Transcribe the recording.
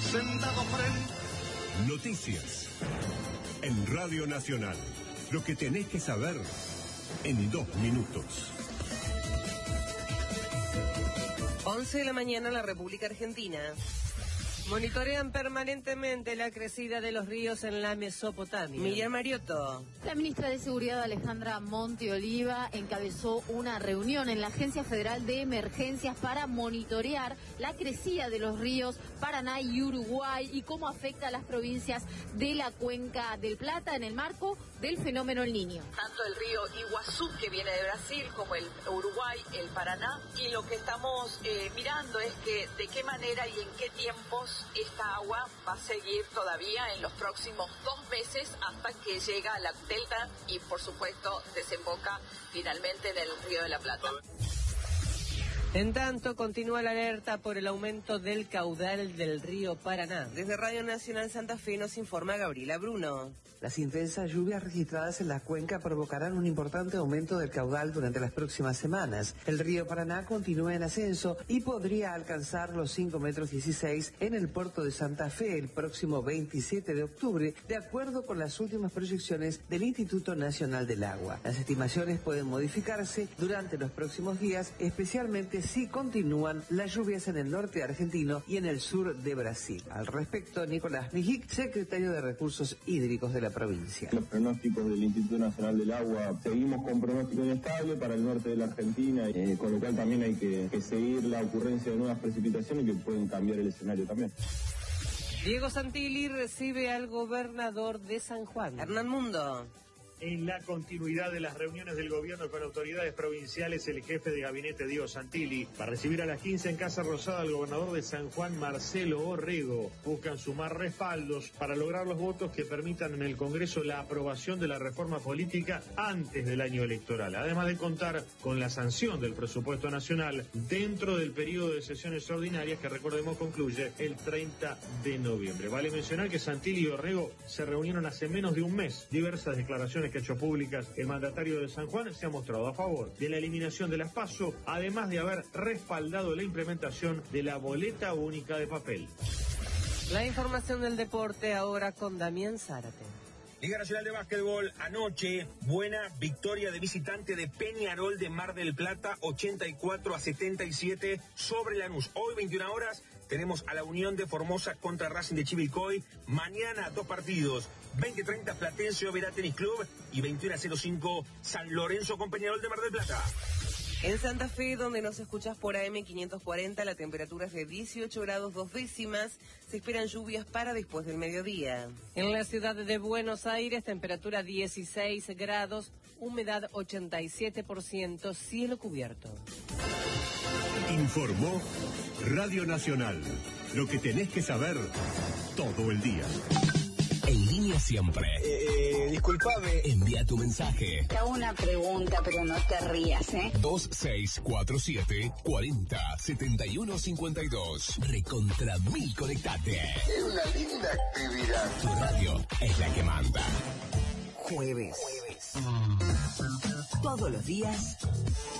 sentado frente. Noticias en Radio Nacional. Lo que tenés que saber en 2 minutos. 11 de la mañana en la República Argentina. Monitorean permanentemente la crecida de los ríos en la Mesopotamia. Miriam Mariotto. La ministra de Seguridad, Alejandra Monteoliva, encabezó una reunión en la Agencia Federal de Emergencias para monitorear la crecida de los ríos Paraná y Uruguay y cómo afecta a las provincias de la Cuenca del Plata en el marco del fenómeno El Niño. Tanto el río Iguazú, que viene de Brasil, como el Uruguay, el Paraná, y lo que estamos mirando es que de qué manera y en qué tiempos esta agua va a seguir todavía en los próximos 2 meses hasta que llega a la delta y por supuesto desemboca finalmente en el Río de la Plata. En tanto, continúa la alerta por el aumento del caudal del río Paraná. Desde Radio Nacional Santa Fe nos informa Gabriela Bruno. Las intensas lluvias registradas en la cuenca provocarán un importante aumento del caudal durante las próximas semanas. El río Paraná continúa en ascenso y podría alcanzar los 5,16 metros en el puerto de Santa Fe el próximo 27 de octubre, de acuerdo con las últimas proyecciones del Instituto Nacional del Agua. Las estimaciones pueden modificarse durante los próximos días, especialmente si continúan las lluvias en el norte argentino y en el sur de Brasil. Al respecto, Nicolás Mijic, secretario de Recursos Hídricos de la provincia. Los pronósticos del Instituto Nacional del Agua, seguimos con pronóstico inestable para el norte de la Argentina, con lo cual también hay que seguir la ocurrencia de nuevas precipitaciones que pueden cambiar el escenario también. Diego Santilli recibe al gobernador de San Juan. Hernán Mundo. En la continuidad de las reuniones del gobierno con autoridades provinciales, el jefe de gabinete Diego Santilli va a recibir a las 15 en Casa Rosada al gobernador de San Juan, Marcelo Orrego. Buscan sumar respaldos para lograr los votos que permitan en el Congreso la aprobación de la reforma política antes del año electoral, además de contar con la sanción del presupuesto nacional dentro del periodo de sesiones ordinarias que, recordemos, concluye el 30 de noviembre. Vale mencionar que Santilli y Orrego se reunieron hace menos de un mes. Diversas declaraciones que ha hecho públicas el mandatario de San Juan se ha mostrado a favor de la eliminación de las PASO, además de haber respaldado la implementación de la boleta única de papel. La información del deporte ahora con Damián Zárate. Liga Nacional de Básquetbol, anoche, buena victoria de visitante de Peñarol de Mar del Plata, 84-77 sobre Lanús. Hoy, 21 horas, tenemos a la Unión de Formosa contra Racing de Chivilcoy. Mañana, 2 partidos, 20:30 Platense Oberá Tenis Club y 21:05 San Lorenzo con Peñarol de Mar del Plata. En Santa Fe, donde nos escuchas por AM 540, la temperatura es de 18 grados 2 décimas. Se esperan lluvias para después del mediodía. En la ciudad de Buenos Aires, temperatura 16 grados, humedad 87%, cielo cubierto. Informó Radio Nacional. Lo que tenés que saber todo el día. En línea siempre. Disculpame. Envía tu mensaje. Te hago una pregunta, pero no te rías, 2647 40 71 52. Recontra 1000 conectate. Es una linda actividad. Tu radio es la que manda. Jueves. Todos los días